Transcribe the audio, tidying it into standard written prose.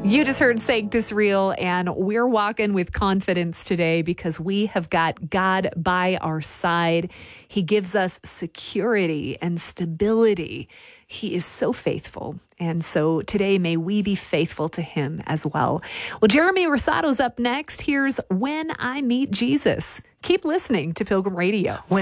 You just heard Sanctus Real, and we're walking with confidence today because we have got God by our side. He gives us security and stability. He is so faithful. And so today, may we be faithful to him as well. Well, Jeremy Rosado's up next. Here's When I Meet Jesus. Keep listening to Pilgrim Radio.